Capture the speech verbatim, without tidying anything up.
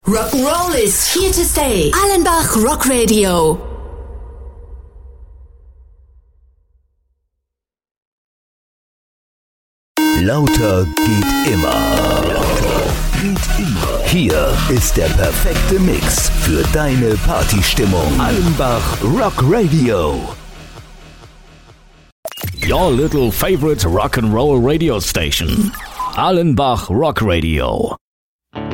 Rock'n'Roll is here to stay. Allenbach Rock Radio. Lauter geht immer. Lauter geht immer. Hier ist der perfekte Mix für deine Partystimmung. Allenbach Rock Radio. Your little favorite rock and roll radio station. Allenbach Rock Radio.